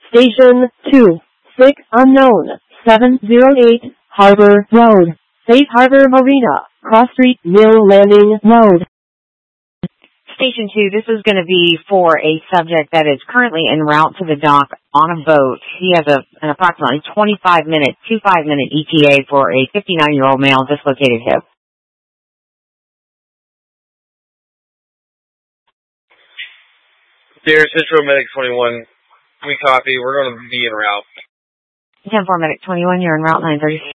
Station 2, 6 unknown, 708 Harbor Road, Safe Harbor Marina, Cross Street, Mill Landing Road. Station 2, this is going to be for a subject that is currently en route to the dock on a boat. He has an approximately 25-minute ETA for a 59-year-old male dislocated hip. Dear Central Medic 21, we copy. We're going to be en route. 10-4 Medic 21, you're en route 936.